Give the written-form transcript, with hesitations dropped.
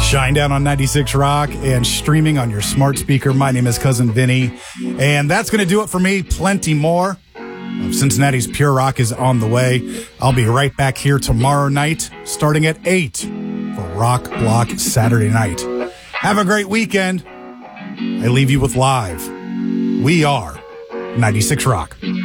Shinedown on 96 Rock and streaming on your smart speaker. My name is Cousin Vinny, and that's going to do it for me. Plenty more of Cincinnati's Pure Rock is on the way. I'll be right back here tomorrow night, starting at 8 for Rock Block Saturday night. Have a great weekend. I leave you with Live. We are 96 Rock.